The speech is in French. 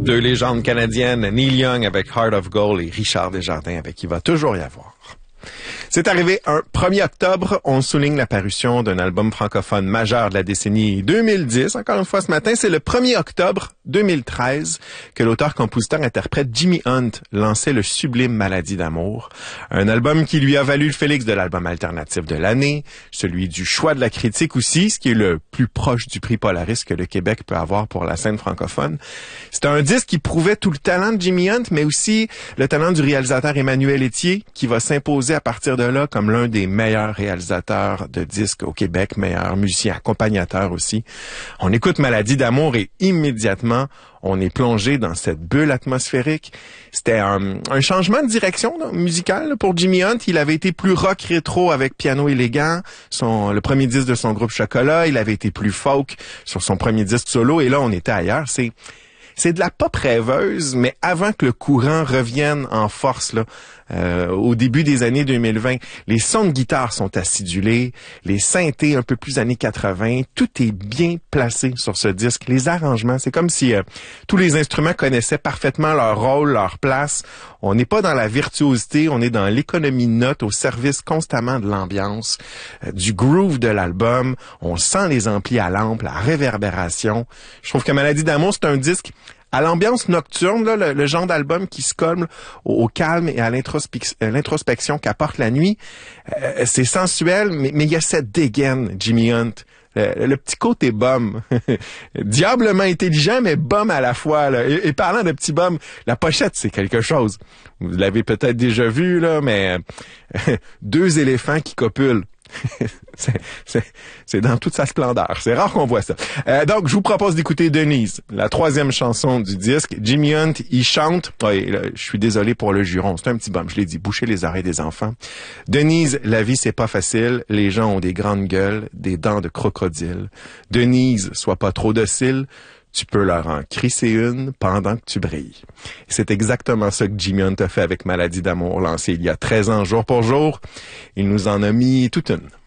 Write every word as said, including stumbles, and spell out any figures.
Deux légendes canadiennes, Neil Young avec Heart of Gold et Richard Desjardins avec Il va toujours y avoir. C'est arrivé un premier octobre, on souligne la parution d'un album francophone majeur de la décennie deux mille dix. Encore une fois ce matin, c'est le premier octobre deux mille treize que l'auteur-compositeur-interprète Jimmy Hunt lançait le sublime Maladie d'amour. Un album qui lui a valu le Félix de l'album alternatif de l'année, celui du choix de la critique aussi, ce qui est le plus proche du prix Polaris que le Québec peut avoir pour la scène francophone. C'est un disque qui prouvait tout le talent de Jimmy Hunt, mais aussi le talent du réalisateur Emmanuel Etier, qui va s'imposer à partir de là comme l'un des meilleurs réalisateurs de disques au Québec, meilleur musicien accompagnateur aussi. On écoute Maladie d'amour et immédiatement, on est plongé dans cette bulle atmosphérique. C'était un, un changement de direction là, musicale là, pour Jimmy Hunt. Il avait été plus rock rétro avec Piano élégant, son, le premier disque de son groupe Chocolat. Il avait été plus folk sur son premier disque solo. Et là, on était ailleurs. C'est C'est de la pop rêveuse, mais avant que le courant revienne en force, là, euh, au début des années deux mille vingt, les sons de guitare sont acidulés, les synthés un peu plus années quatre-vingts, tout est bien placé sur ce disque. Les arrangements, c'est comme si euh, tous les instruments connaissaient parfaitement leur rôle, leur place. On n'est pas dans la virtuosité, on est dans l'économie de notes au service constamment de l'ambiance, euh, du groove de l'album. On sent les amplis à lampe, la réverbération. Je trouve que Maladie d'amour, c'est un disque à l'ambiance nocturne, là, le, le genre d'album qui se colle au, au calme et à l'introspec- l'introspection qu'apporte la nuit. Euh, c'est sensuel, mais, mais il y a cette dégaine, Jimmy Hunt. Le, le petit côté bum. Diablement intelligent, mais bum à la fois. Là. Et, et parlant de petit bum, la pochette, c'est quelque chose. Vous l'avez peut-être déjà vu, là, mais euh, deux éléphants qui copulent. c'est, c'est, c'est dans toute sa splendeur. C'est rare qu'on voit ça. Euh, donc, je vous propose d'écouter Denise, la troisième chanson du disque. Jimmy Hunt, il chante. Oui, là, je suis désolé pour le juron. C'est un petit bum, je l'ai dit. Boucher les oreilles des enfants. Denise, la vie, c'est pas facile. Les gens ont des grandes gueules, des dents de crocodile. Denise, sois pas trop docile. Tu peux leur en crisser une pendant que tu brilles. C'est exactement ça que Jimmy Hunt a fait avec Maladie d'amour, lancé il y a treize ans jour pour jour. Il nous en a mis toute une.